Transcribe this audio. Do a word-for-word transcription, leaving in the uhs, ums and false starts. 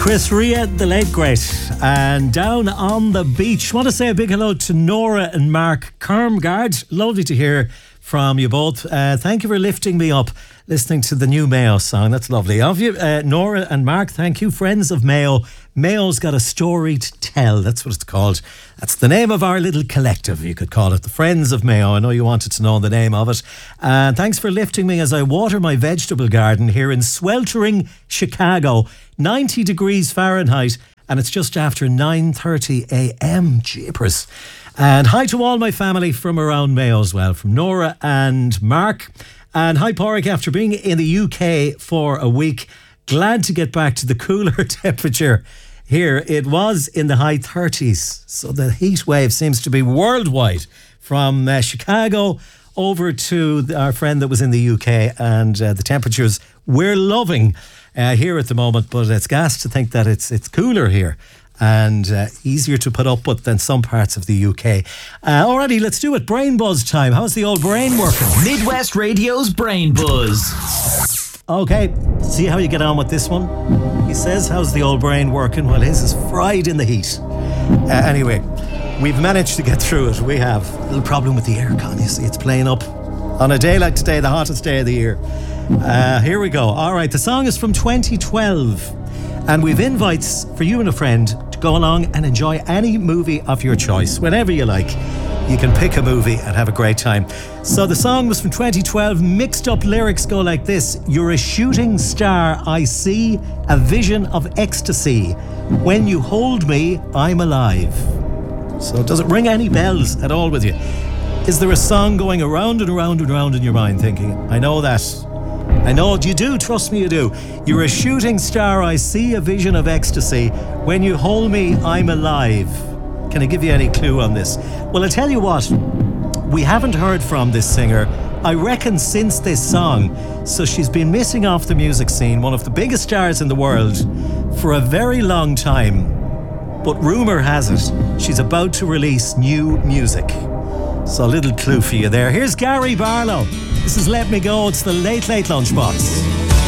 Chris Rea, the late great, and Down on the Beach. Want to say a big hello to Nora and Mark Kermgard. Lovely to hear from you both. Uh, thank you for lifting me up listening to the new Mayo song. That's lovely of you. Uh, Nora and Mark, thank you. Friends of Mayo. Mayo's got a story to tell. That's what it's called. That's the name of our little collective, you could call it. The Friends of Mayo. I know you wanted to know the name of it. And uh, thanks for lifting me as I water my vegetable garden here in sweltering Chicago. ninety degrees Fahrenheit. And it's just after nine thirty a.m. Jeepers. And hi to all my family from around Mayo as well, from Nora and Mark. And hi, Pádraig, after being in the U K for a week, glad to get back to the cooler temperature here. It was in the high thirties, so the heat wave seems to be worldwide from uh, Chicago over to the, our friend that was in the U K, and uh, the temperatures we're loving uh, here at the moment, but it's gas to think that it's it's cooler here and uh, easier to put up with than some parts of the U K. Uh, alrighty, let's do it. Brain buzz time. How's the old brain working? Midwest Radio's Brain Buzz. Okay, see how you get on with this one. He says, how's the old brain working? Well, his is fried in the heat. Uh, anyway, we've managed to get through it. We have a little problem with the aircon. You see, it's playing up on a day like today, the hottest day of the year. Uh, here we go. All right, the song is from twenty twelve. And we've invites for you and a friend to go along and enjoy any movie of your choice, whenever you like. You can pick a movie and have a great time. So the song was from twenty twelve. Mixed up lyrics go like this. You're a shooting star, I see, a vision of ecstasy. When you hold me, I'm alive. So does it ring any bells at all with you? Is there a song going around and around and around in your mind thinking, I know that. I know you do, trust me you do. You're a shooting star, I see, a vision of ecstasy. When you hold me, I'm alive. Can I give you any clue on this? Well, I tell you what, we haven't heard from this singer, I reckon, since this song. So she's been missing off the music scene, one of the biggest stars in the world, for a very long time. But rumour has it, she's about to release new music. So a little clue for you there. Here's Gary Barlow. This is Let Me Go. It's the Late Late Lunchbox.